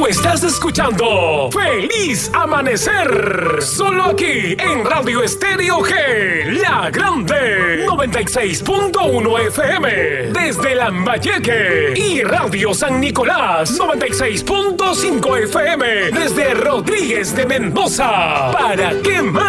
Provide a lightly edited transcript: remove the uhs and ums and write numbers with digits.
Tú estás escuchando Feliz Amanecer, solo aquí en Radio Estéreo G, La Grande, 96.1 FM, desde Lambayeque, y Radio San Nicolás, 96.5 FM, desde Rodríguez de Mendoza. ¿Para qué más?